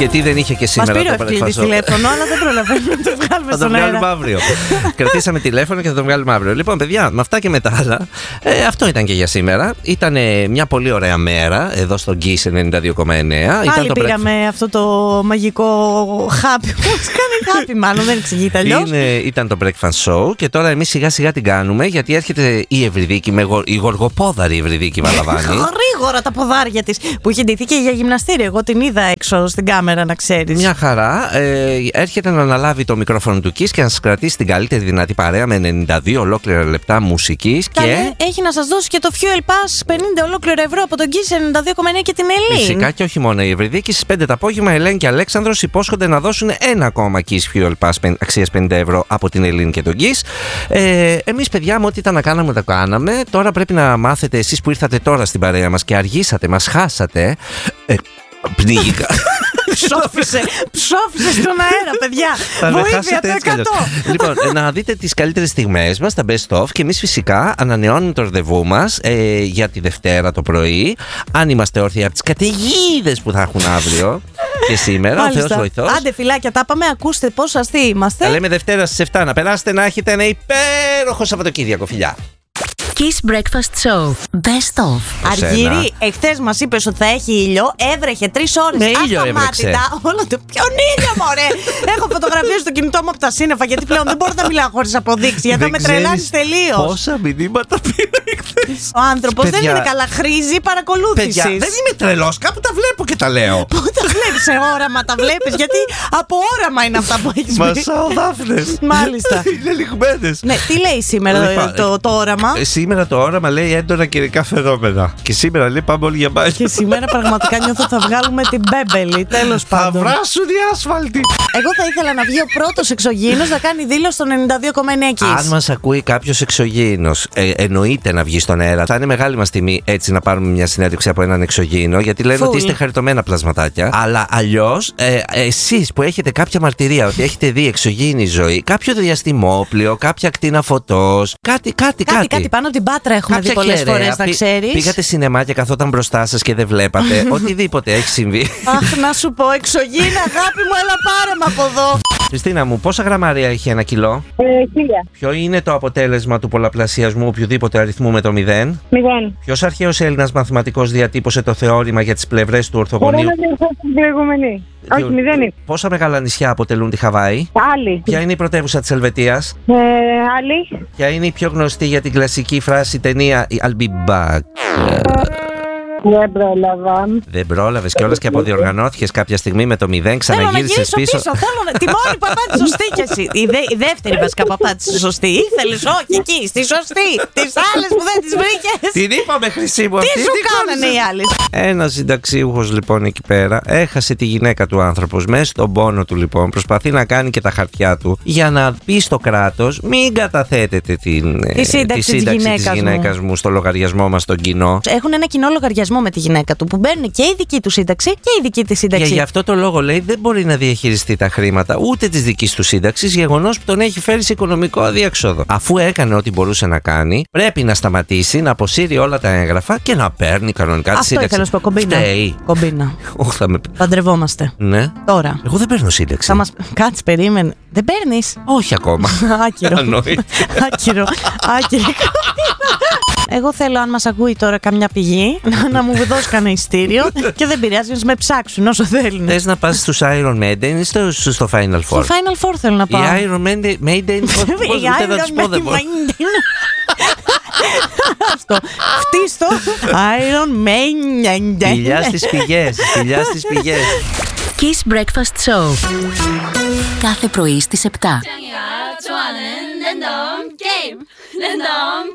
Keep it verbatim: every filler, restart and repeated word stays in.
Και τι δεν είχε και σήμερα. Μας πήρε ο Ευκλήδης τηλέφωνο, αλλά δεν προλαβαίνουμε να το βγάλουμε στον αέρα. Θα το βγάλουμε αύριο. Κρατήσαμε τηλέφωνο και θα το βγάλουμε αύριο. Λοιπόν, παιδιά, με αυτά και με τα άλλα, ε, αυτό ήταν και για σήμερα. Ήταν ε, μια πολύ ωραία μέρα εδώ στο Kiss ενενήντα δύο κόμμα εννέα. Πάλι ήταν το πήραμε break... αυτό το μαγικό χάπι. Πώς κάνει χάπι, μάλλον δεν εξηγείται αλλιώς. Ήταν το Breakfast Show και τώρα εμείς σιγά σιγά την κάνουμε, γιατί έρχεται η Ευρυδίκη, με γο... η γοργοπόδαρη Ευρυδίκη Βαλαβάνη. Γρήγορα τα ποδάρια της, που είχε ντυθεί και για γυμναστήριο. Εγώ την είδα έξω στην κάμερα, να ξέρεις. Μια χαρά. Ε, έρχεται να αναλάβει το μικρόφωνο του Kiss και να σας κρατήσει την καλύτερη δυνατή παρέα με ενενήντα δύο ολόκληρα λεπτά μουσικής. Και έχει να σας δώσει και το Fuel Pass πενήντα ολόκληρα ευρώ από τον Kiss ενενήντα δύο κόμμα εννέα και την Ελλήν. Φυσικά και όχι μόνο η Ευρυδίκη. Στις πέντε το απόγευμα, Ελένη και Αλέξανδρος υπόσχονται να δώσουν ένα ακόμα Kiss Fuel Pass αξίας πενήντα ευρώ από την Ελλήν και τον Kiss. Ε, εμείς, παιδιά μου, ό,τι ήταν να κάναμε, τα κάναμε. Τώρα πρέπει να μάθετε, εσείς που ήρθατε τώρα στην παρέα μας και αργήσατε, μας χάσατε. Ε, πνίγηκα. Ψόφισε, ψόφισε στον αέρα, παιδιά. Βοήθεια το εκατό. Λοιπόν, να δείτε τις καλύτερες στιγμές μας, τα best of, και εμείς φυσικά ανανεώνουμε το ραντεβού μας ε, για τη Δευτέρα το πρωί. Αν είμαστε όρθιοι από τις καταιγίδες που θα έχουν αύριο και σήμερα, ο Θεός βοηθός. Άντε, φιλάκια, τα πάμε. Ακούστε πόσο αστεί είμαστε. Τα λέμε Δευτέρα στις επτά. Να περάσετε, να έχετε ένα υπέροχο Σαββατοκύριακο, φιλιά. Kiss Breakfast Show Best of. Αργύρι, εχθές μας είπες ότι θα έχει ήλιο. Έβρεχε τρεις ώρες. Με ήλιο έβρεξε. Όλο το ποιον ήλιο, μωρέ. Έχω φωτογραφίες στο κινητό μου από τα σύννεφα, γιατί πλέον δεν μπορώ να μιλάω χωρίς αποδείξεις. Γιατί θα με τρελάνεις τελείως. Πόσα μηνύματα πήρα εχθές. Ο άνθρωπος δεν είναι καλά. Χρήζει παρακολούθησης. Παιδιά, δεν είμαι τρελός. Κάπου τα βλέπω και τα λέω. Πού τα βλέπεις, σε όραμα τα βλέπεις? Γιατί από όραμα είναι αυτά που έχεις πει. Μασάω δάφνες. Μάλιστα. Είναι λιγμένες. Ναι, τι λέει σήμερα το όραμα? Σήμερα το όραμα λέει έντονα καιρικά φαινόμενα. Και σήμερα λέει πάμε όλοι για μπάνιο. Και σήμερα πραγματικά νιώθω θα βγάλουμε την μπέμπελη. Τέλος πάντων. Θα βράσουν οι άσφαλτοι. Εγώ θα ήθελα να βγει ο πρώτος εξωγήινος να κάνει δήλωση στον ενενήντα δύο κόμμα εννέα Kiss. Αν μας ακούει κάποιος εξωγήινος, ε, εννοείται να βγει στον αέρα. Θα είναι μεγάλη μας τιμή έτσι να πάρουμε μια συνέντευξη από έναν εξωγήινο, γιατί λένε Φουλ. ότι είστε χαριτωμένα πλασματάκια. Αλλά αλλιώς, ε, εσείς που έχετε κάποια μαρτυρία ότι έχετε δει εξωγήινη ζωή, κάποιο διαστημόπλιο, κάποια ακτίνα φωτός, κάτι, κάτι, κάτι. Κάτι πάνω από την Πάτρα έχουμε δει πολλές φορές, να ξέρεις. Πήγατε σινεμά και καθόταν μπροστά σας και δεν βλέπατε. Οτιδήποτε έχει συμβεί. Αχ, να σου πω, εξωγήινα, αγάπη μου, έλα πάρε με από εδώ. Χριστίνα μου, πόσα γραμμάρια έχει ένα κιλό? Ε, χίλια. Ποιο είναι το αποτέλεσμα του πολλαπλασιασμού οποιοδήποτε αριθμού με το μηδέν? Μηδέν. Ποιος αρχαίος Έλληνας μαθηματικός διατύπωσε το θεώρημα για τις πλευρές του ορθογωνίου? Μπορώ να διορθώσω την προηγούμενη. Όχι, μηδέν είναι. Πόσα μεγάλα νησιά αποτελούν τη Χαβάη? Άλλη. Ποια είναι η πρωτεύουσα της Ελβετίας? Ε, άλλη. Ποια είναι η πιο γνωστή για την κλασική φράση ταινία η I'll be back? Δεν πρόλαβα. Δεν πρόλαβες κιόλας και αποδιοργανώθηκες κάποια στιγμή με το μηδέν, ξαναγύρισες πίσω. πίσω. Θέλω να... Τη μόνη που απάντησε σωστή κι εσύ. Η, δε... η δεύτερη βασικά που απάντησε σωστή. Ήθελες, όχι εκεί, στη σωστή. Τις άλλες που δεν τις βρήκες. Την είπαμε, χρυσή μου. Τι αυτή, σου κάνανε οι άλλοι? Ένας συνταξίουχος λοιπόν εκεί πέρα έχασε τη γυναίκα του άνθρωπος. Μέσα στον πόνο του λοιπόν προσπαθεί να κάνει και τα χαρτιά του για να πει στο κράτος μην καταθέτετε την, τη σύνταξη, τη σύνταξη της γυναίκας μου. μου στο λογαριασμό μας στον κοινό. Έχουν ένα κοινό λογαριασμό με τη γυναίκα του που μπαίνουν και η δική του σύνταξη και η δική της σύνταξη. Και γι' αυτό το λόγο λέει δεν μπορεί να διαχειριστεί τα χρήματα ούτε της δικής του σύνταξης, γεγονός που τον έχει φέρει σε οικονομικό αδιέξοδο. Αφού έκανε ό,τι μπορούσε να κάνει, πρέπει να σταματήσει, να αποσύρει όλα τα έγγραφα και να παίρνει κανονικά τη σύνταξη. Αυτό ήθελα να σου πω, κομπίνα. Φταίει. Κομπίνα. Όχι, με... Παντρευόμαστε. Ναι. Τώρα. Εγώ δεν παίρνω σύνταξη. Θα μας... Κάτσε, περίμενε. Δεν παίρνεις? Όχι ακόμα. Άκυρο. Άκυρο. Άκυρο. Εγώ θέλω, αν μας ακούει τώρα καμιά πηγή, να μου δώσει κανένα ειστήριο και δεν πειράζει, να με ψάξουν όσο θέλουν. Θες να πας στους Iron Maiden ή στο, στο Final Four? Στο Final Four θέλω να πάω. Οι Iron Maiden, Maiden πώς δεν θα τους πω, δεν μπορώ. Αυτό. Φτύστο Iron Maiden. Φιλιά στις πηγές, φιλιά στις πηγές. Kiss Breakfast Show. Κάθε πρωί στις επτά.